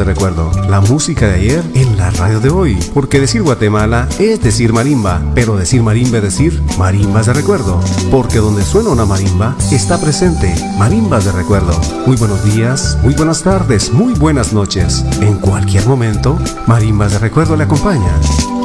de recuerdo, la música de ayer en la radio de hoy. Porque decir Guatemala es decir marimba, pero decir marimba es decir marimbas de recuerdo. Porque donde suena una marimba, está presente marimbas de recuerdo. Muy buenos días, muy buenas tardes, muy buenas noches. En cualquier momento, marimbas de recuerdo le acompañan.